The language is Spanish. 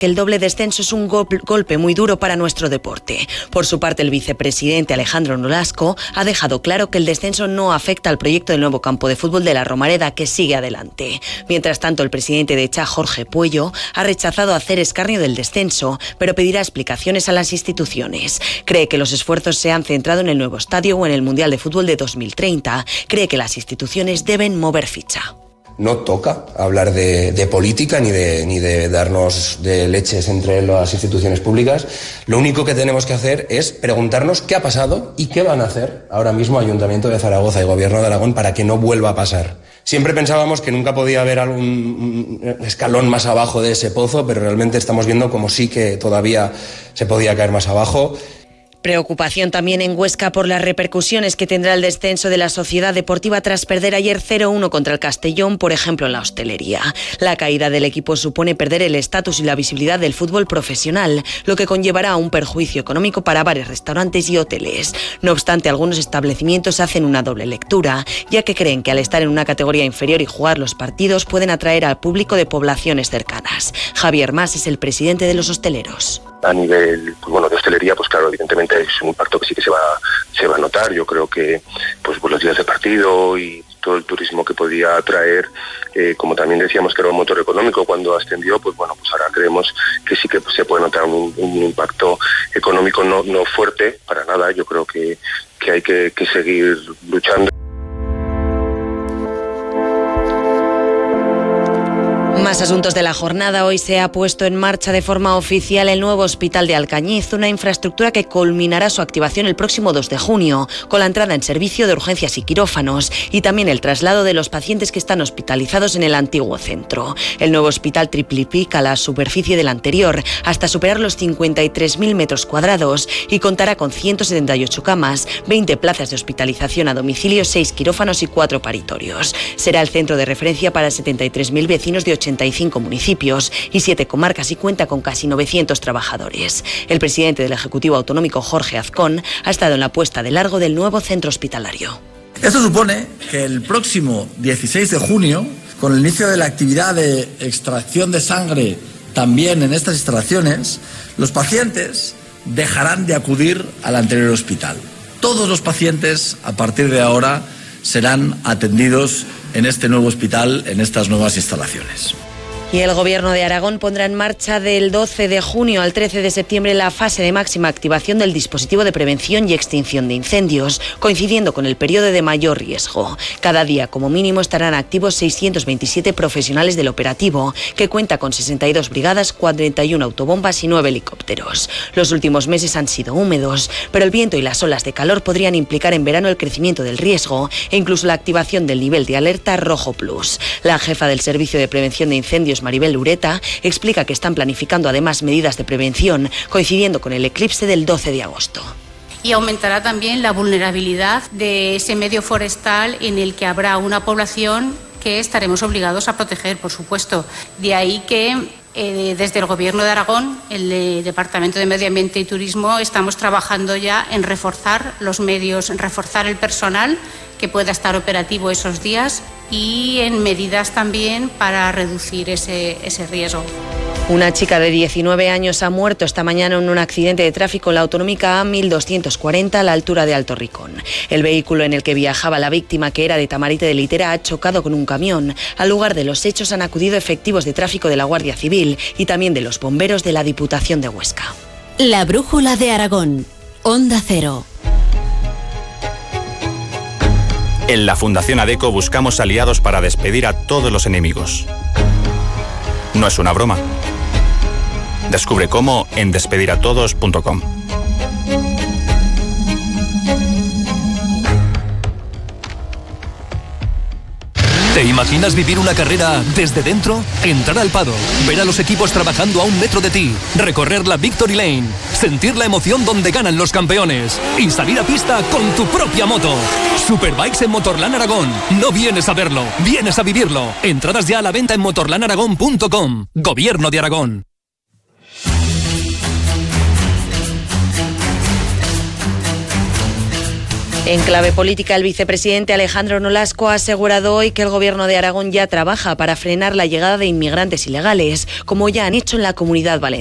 que el doble descenso es un golpe muy duro para nuestro deporte. Por su parte, el vicepresidente Alejandro Nolasco ha dejado claro que el descenso no afecta al proyecto del nuevo campo de fútbol de la Romareda, que sigue adelante. Mientras tanto, el presidente de ECHA, Jorge Puello, ha rechazado hacer escarnio del descenso, pero pedirá explicaciones a las instituciones. Cree que los esfuerzos se han centrado en el nuevo estadio o en el Mundial de Fútbol de 2030. Cree que las instituciones deben mover ficha. No toca hablar de política ni de darnos de leches entre las instituciones públicas. Lo único que tenemos que hacer es preguntarnos qué ha pasado y qué van a hacer ahora mismo Ayuntamiento de Zaragoza y Gobierno de Aragón para que no vuelva a pasar. Siempre pensábamos que nunca podía haber algún escalón más abajo de ese pozo, pero realmente estamos viendo como sí que todavía se podía caer más abajo. Preocupación también en Huesca por las repercusiones que tendrá el descenso de la Sociedad Deportiva tras perder ayer 0-1 contra el Castellón, por ejemplo, en la hostelería. La caída del equipo supone perder el estatus y la visibilidad del fútbol profesional, lo que conllevará un perjuicio económico para bares, restaurantes y hoteles. No obstante, algunos establecimientos hacen una doble lectura, ya que creen que al estar en una categoría inferior y jugar los partidos pueden atraer al público de poblaciones cercanas. Javier Mas es el presidente de los hosteleros. A nivel de hostelería, pues claro, evidentemente es un impacto que sí que se va a notar. Yo creo que pues los días de partido y todo el turismo que podía atraer, como también decíamos que era un motor económico cuando ascendió, pues ahora creemos que sí que se puede notar un impacto económico no fuerte para nada. Yo creo que hay que seguir luchando. Más asuntos de la jornada. Hoy se ha puesto en marcha de forma oficial el nuevo Hospital de Alcañiz, una infraestructura que culminará su activación el próximo 2 de junio, con la entrada en servicio de urgencias y quirófanos y también el traslado de los pacientes que están hospitalizados en el antiguo centro. El nuevo hospital triplica la superficie del anterior hasta superar los 53.000 metros cuadrados y contará con 178 camas, 20 plazas de hospitalización a domicilio, 6 quirófanos y 4 paritorios. Será el centro de referencia para 73.000 vecinos de 85 municipios y 7 comarcas y cuenta con casi 900 trabajadores. El presidente del Ejecutivo Autonómico, Jorge Azcón, ha estado en la puesta de largo del nuevo centro hospitalario. Esto supone que el próximo 16 de junio, con el inicio de la actividad de extracción de sangre también en estas instalaciones, los pacientes dejarán de acudir al anterior hospital. Todos los pacientes, a partir de ahora, serán atendidos en este nuevo hospital, en estas nuevas instalaciones. Y el Gobierno de Aragón pondrá en marcha del 12 de junio al 13 de septiembre la fase de máxima activación del dispositivo de prevención y extinción de incendios, coincidiendo con el periodo de mayor riesgo. Cada día, como mínimo, estarán activos 627 profesionales del operativo, que cuenta con 62 brigadas, 41 autobombas y 9 helicópteros. Los últimos meses han sido húmedos, pero el viento y las olas de calor podrían implicar en verano el crecimiento del riesgo e incluso la activación del nivel de alerta rojo plus. La jefa del Servicio de Prevención de Incendios, Maribel Ureta, explica que están planificando además medidas de prevención, coincidiendo con el eclipse del 12 de agosto. Y aumentará también la vulnerabilidad de ese medio forestal en el que habrá una población que estaremos obligados a proteger, por supuesto. De ahí que desde el Gobierno de Aragón, el Departamento de Medio Ambiente y Turismo, estamos trabajando ya en reforzar los medios, en reforzar el personal que pueda estar operativo esos días y en medidas también para reducir ese riesgo. Una chica de 19 años ha muerto esta mañana en un accidente de tráfico en la autonómica A1240 a la altura de Alto Ricón. El vehículo en el que viajaba la víctima, que era de Tamarite de Litera, ha chocado con un camión. Al lugar de los hechos han acudido efectivos de tráfico de la Guardia Civil y también de los bomberos de la Diputación de Huesca. La brújula de Aragón. Onda Cero. En la Fundación ADECO buscamos aliados para despedir a todos los enemigos. No es una broma. Descubre cómo en despediratodos.com. ¿Te imaginas vivir una carrera desde dentro? Entrar al paddock, ver a los equipos trabajando a 1 metro de ti, recorrer la Victory Lane, sentir la emoción donde ganan los campeones y salir a pista con tu propia moto. Superbikes en Motorland Aragón. No vienes a verlo, vienes a vivirlo. Entradas ya a la venta en motorlandaragón.com. Gobierno de Aragón. En clave política, el vicepresidente Alejandro Nolasco ha asegurado hoy que el Gobierno de Aragón ya trabaja para frenar la llegada de inmigrantes ilegales, como ya han hecho en la Comunidad Valenciana.